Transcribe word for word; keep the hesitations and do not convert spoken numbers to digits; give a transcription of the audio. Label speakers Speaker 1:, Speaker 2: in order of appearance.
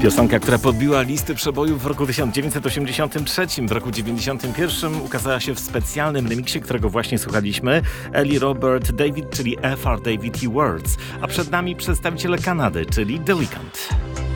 Speaker 1: Piosenka, która podbiła listy przebojów w roku tysiąc dziewięćset osiemdziesiątym trzecim. W roku dziewięćdziesiątym pierwszym ukazała się w specjalnym remiksie, którego właśnie słuchaliśmy. Ellie Robert David, czyli F R David i Words. A przed nami przedstawiciele Kanady, czyli The Weeknd.